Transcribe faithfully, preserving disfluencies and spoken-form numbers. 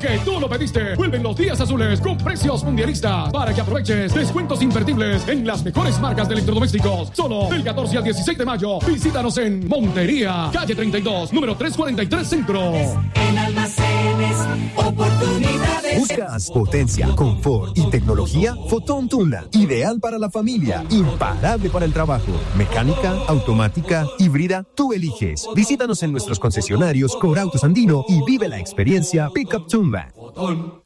porque tú lo pediste. Vuelven los días azules con precios mundialistas para que aproveches descuentos imperdibles en las mejores marcas de electrodomésticos. Solo del catorce al dieciséis de mayo. Visítanos en Montería, calle treinta y dos, número trescientos cuarenta y tres Centro. En almacenes, oportunidades. ¿Buscas potencia, confort y tecnología? Fotón Tundra, ideal para la familia, imparable para el trabajo. Mecánica, automática, híbrida, tú eliges. Visítanos en nuestros concesionarios Corautos Andino y vive la experiencia Pickup Tundra.